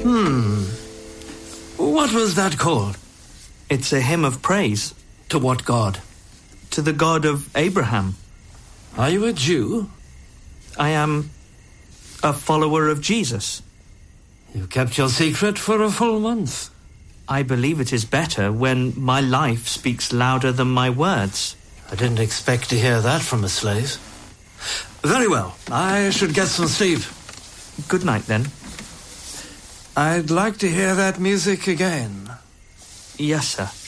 What was that called? It's a hymn of praise. To what God? To the God of Abraham. Are you a Jew? I am a follower of Jesus. You kept your secret for a full month. I believe it is better when my life speaks louder than my words. I didn't expect to hear that from a slave. Very well. I should get some sleep. Good night, then. I'd like to hear that music again. Yes, sir.